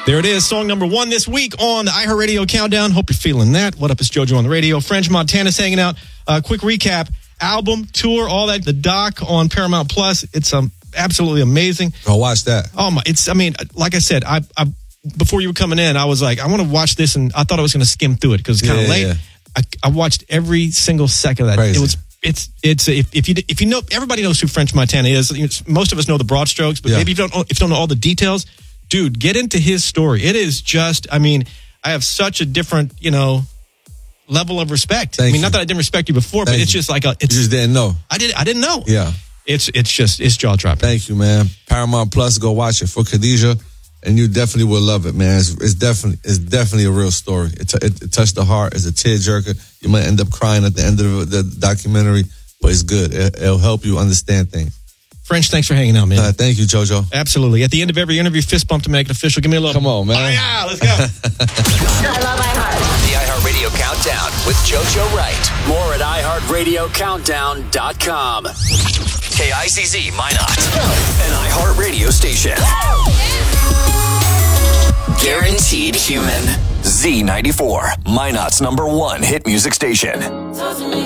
There it is, song number 1 this week on the iHeartRadio Countdown. Hope you're feeling that. What up, it's JoJo on the radio. French Montana's hanging out. Quick recap, album, tour, all that, the doc on Paramount Plus. It's absolutely amazing. Go watch that. Oh my, like I said, I before you were coming in, I was like, I want to watch this, and I thought I was going to skim through it because it's kind of late. Yeah. I watched every single second of that. Crazy. If you know, everybody knows who French Montana is. Most of us know the broad strokes, but maybe if you don't know all the details, dude, get into his story. It is just, I have such a different, level of respect. Not that I didn't respect you before, but it's just like you just didn't know. I didn't know. Yeah. It's jaw dropping. Thank you, man. Paramount Plus, go watch it for Khadijah, and you definitely will love it, man. It's definitely a real story. It touched the heart. It's a tearjerker. You might end up crying at the end of the documentary, but it's good. It'll help you understand things. French, thanks for hanging out, man. Thank you, JoJo. Absolutely. At the end of every interview, fist bump to make it official. Give me a little. Come on, man. Oh, yeah, let's go. I love iHeart. The iHeartRadio Countdown with JoJo Wright. More at iHeartRadioCountdown.com. KICZ Minot, an iHeartRadio station. Guaranteed human. Z94, Minot's #1 hit music station.